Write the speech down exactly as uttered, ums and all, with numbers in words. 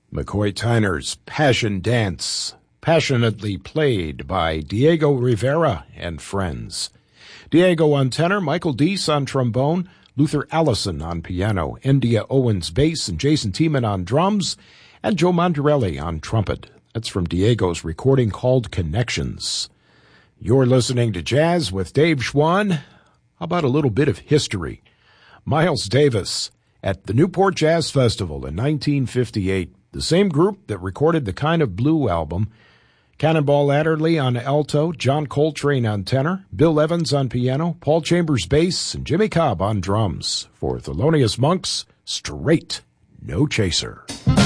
McCoy Tyner's Passion Dance, passionately played by Diego Rivera and friends. Diego on tenor, Michael Deese on trombone, Luther Allison on piano, India Owens bass, and Jason Tiemann on drums, and Joe Mondarelli on trumpet. That's from Diego's recording called Connections. You're listening to Jazz with Dave Schwann. How about a little bit of history? Miles Davis at the Newport Jazz Festival in nineteen fifty-eight. The same group that recorded the Kind of Blue album. Cannonball Adderley on alto, John Coltrane on tenor, Bill Evans on piano, Paul Chambers bass, and Jimmy Cobb on drums. For Thelonious Monk's Straight No Chaser.